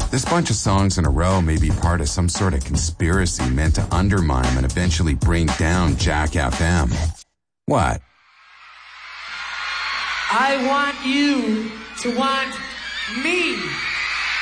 This bunch of songs in a row may be part of some sort of conspiracy meant to undermine and eventually bring down Jack FM. What? I want you to want me.